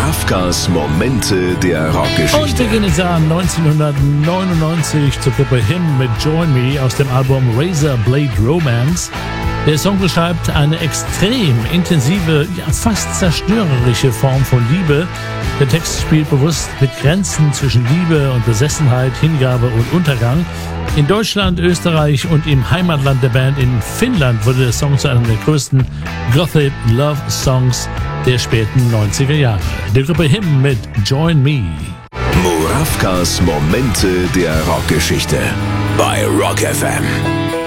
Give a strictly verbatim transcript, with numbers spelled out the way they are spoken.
Murawkas Momente der Rockgeschichte. Und wir gehen ins Jahr neunzehnhundertneunundneunzig zur Gruppe Him mit Join Me aus dem Album Razor Blade Romance. Der Song beschreibt eine extrem intensive, ja fast zerstörerische Form von Liebe. Der Text spielt bewusst mit Grenzen zwischen Liebe und Besessenheit, Hingabe und Untergang. In Deutschland, Österreich und im Heimatland der Band in Finnland wurde der Song zu einem der größten Gothic Love Songs der späten neunziger Jahre. Die Gruppe Him mit Join Me. Murawkas Momente der Rockgeschichte bei Rock F M.